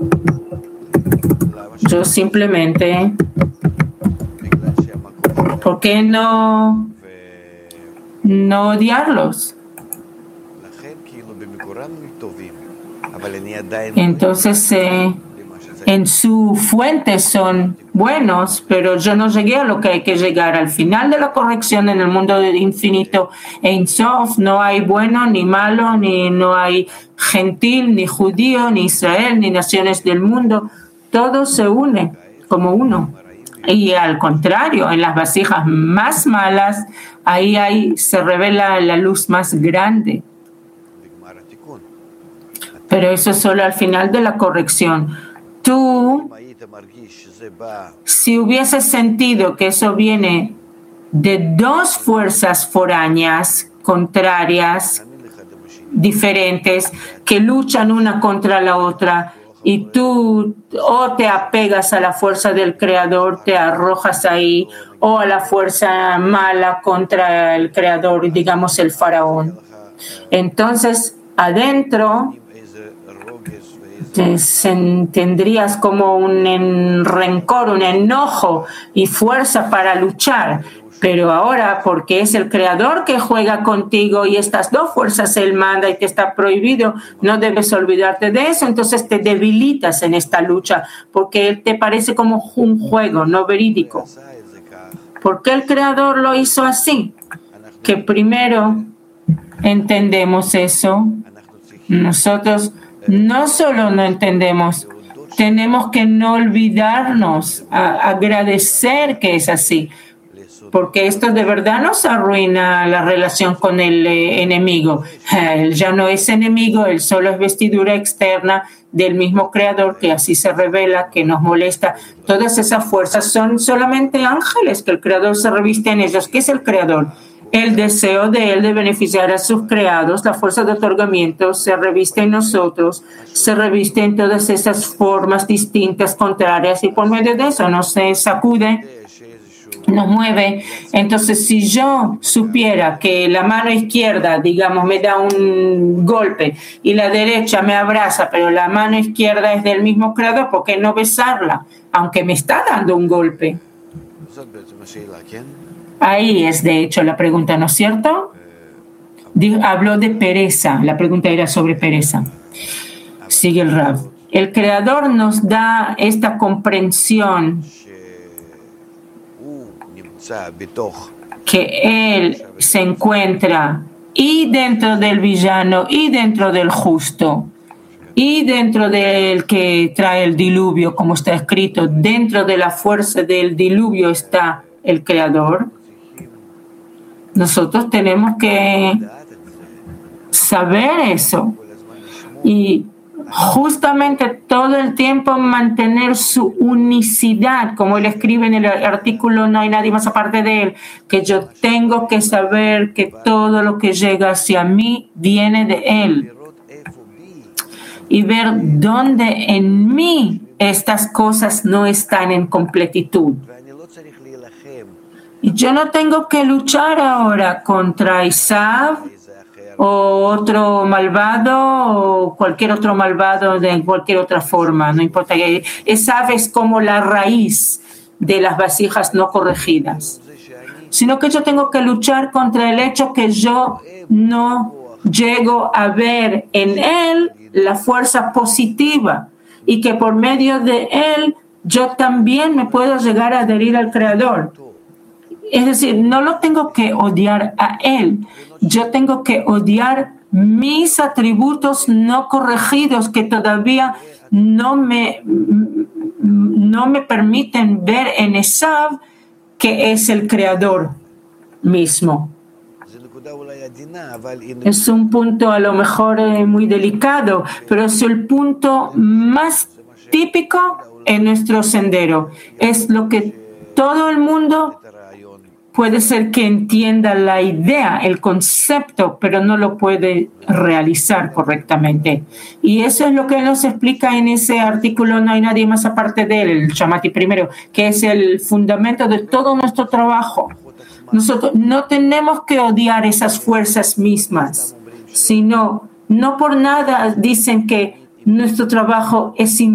Yo simplemente, ¿por qué no odiarlos? Entonces, en su fuente son buenos, pero yo no llegué a lo que hay que llegar. Al final de la corrección en el mundo infinito, Ein Sof, no hay bueno ni malo, ni no hay gentil, ni judío, ni Israel, ni naciones del mundo. Todo se une como uno. Y al contrario, en las vasijas más malas, ahí se revela la luz más grande. Pero eso es solo al final de la corrección. Tú, si hubieses sentido que eso viene de dos fuerzas foráneas, contrarias, diferentes, que luchan una contra la otra, y tú o te apegas a la fuerza del Creador, te arrojas ahí, o a la fuerza mala contra el Creador, digamos el faraón. Entonces, adentro tendrías como un rencor, un enojo y fuerza para luchar. Pero ahora, porque es el Creador que juega contigo y estas dos fuerzas Él manda y te está prohibido, no debes olvidarte de eso. Entonces te debilitas en esta lucha porque Él te parece como un juego, no verídico. ¿Por qué el Creador lo hizo así? Que primero entendemos eso. Nosotros no solo no entendemos, tenemos que no olvidarnos, agradecer que es así. Porque esto de verdad nos arruina la relación con el enemigo. Él ya no es enemigo, él solo es vestidura externa del mismo Creador que así se revela, que nos molesta. Todas esas fuerzas son solamente ángeles que el Creador se reviste en ellos. ¿Qué es el Creador? El deseo de Él de beneficiar a sus creados, la fuerza de otorgamiento se reviste en nosotros, se reviste en todas esas formas distintas, contrarias, y por medio de eso nos sacude, nos mueve. Entonces, si yo supiera que la mano izquierda, digamos, me da un golpe y la derecha me abraza, pero la mano izquierda es del mismo Creador, ¿por qué no besarla? Aunque me está dando un golpe. Ahí es, de hecho, la pregunta, ¿no es cierto? Habló de pereza. La pregunta era sobre pereza. Sigue el Rav. El Creador nos da esta comprensión que Él se encuentra y dentro del villano y dentro del justo y dentro del que trae el diluvio, como está escrito, dentro de la fuerza del diluvio está el Creador. Nosotros tenemos que saber eso y justamente todo el tiempo mantener su unicidad, como él escribe en el artículo, no hay nadie más aparte de él, que yo tengo que saber que todo lo que llega hacia mí viene de él y ver dónde en mí estas cosas no están en completitud. Y yo no tengo que luchar ahora contra Esav o otro malvado o cualquier otro malvado de cualquier otra forma, no importa. Esav es como la raíz de las vasijas no corregidas, sino que yo tengo que luchar contra el hecho que yo no llego a ver en él la fuerza positiva y que por medio de él yo también me puedo llegar a adherir al Creador. Es decir, no lo tengo que odiar a él, yo tengo que odiar mis atributos no corregidos que todavía no me permiten ver en Esav que es el Creador mismo. Es un punto a lo mejor muy delicado, pero es el punto más típico en nuestro sendero. Es lo que todo el mundo puede ser que entienda la idea, el concepto, pero no lo puede realizar correctamente. Y eso es lo que él nos explica en ese artículo, no hay nadie más aparte de él, el Shamati primero, que es el fundamento de todo nuestro trabajo. Nosotros no tenemos que odiar esas fuerzas mismas, sino no por nada dicen que nuestro trabajo es